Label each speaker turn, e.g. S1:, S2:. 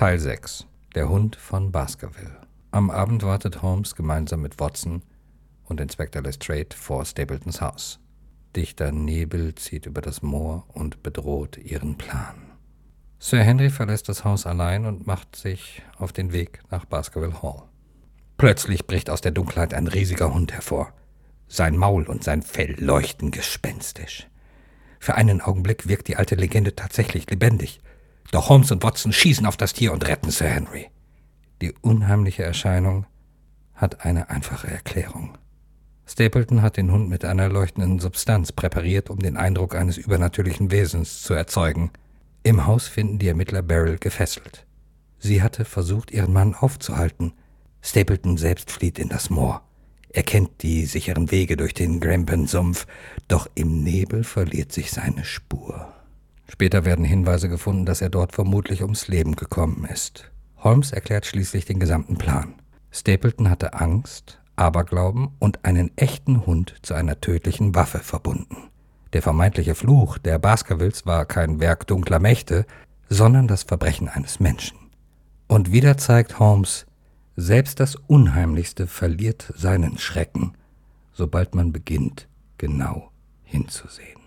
S1: Teil 6. Der Hund von Baskerville. Am Abend wartet Holmes gemeinsam mit Watson und Inspektor Lestrade vor Stapletons Haus. Dichter Nebel zieht über das Moor und bedroht ihren Plan. Sir Henry verlässt das Haus allein und macht sich auf den Weg nach Baskerville Hall. Plötzlich bricht aus der Dunkelheit ein riesiger Hund hervor. Sein Maul und sein Fell leuchten gespenstisch. Für einen Augenblick wirkt die alte Legende tatsächlich lebendig. Doch Holmes und Watson schießen auf das Tier und retten Sir Henry. Die unheimliche Erscheinung hat eine einfache Erklärung. Stapleton hat den Hund mit einer leuchtenden Substanz präpariert, um den Eindruck eines übernatürlichen Wesens zu erzeugen. Im Haus finden die Ermittler Beryl gefesselt. Sie hatte versucht, ihren Mann aufzuhalten. Stapleton selbst flieht in das Moor. Er kennt die sicheren Wege durch den Grampian-Sumpf, doch im Nebel verliert sich seine Spur. Später werden Hinweise gefunden, dass er dort vermutlich ums Leben gekommen ist. Holmes erklärt schließlich den gesamten Plan. Stapleton hatte Angst, Aberglauben und einen echten Hund zu einer tödlichen Waffe verbunden. Der vermeintliche Fluch der Baskervilles war kein Werk dunkler Mächte, sondern das Verbrechen eines Menschen. Und wieder zeigt Holmes, selbst das Unheimlichste verliert seinen Schrecken, sobald man beginnt, genau hinzusehen.